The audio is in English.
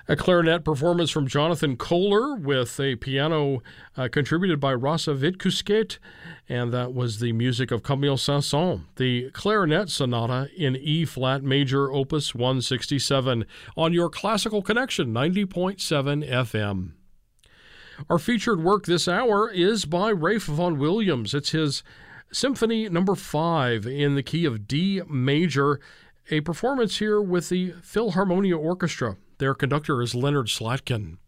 A clarinet performance from Jonathan Kohler with a piano contributed by Rasa Vidkusket, and that was the music of Camille Saint-Saëns, the Clarinet Sonata in E-flat major, opus 167, on your Classical Connection, 90.7 FM. Our featured work this hour is by Ralph Vaughan Williams. It's his Symphony No. 5 in the key of D major, a performance here with the Philharmonia Orchestra. Their conductor is Leonard Slatkin.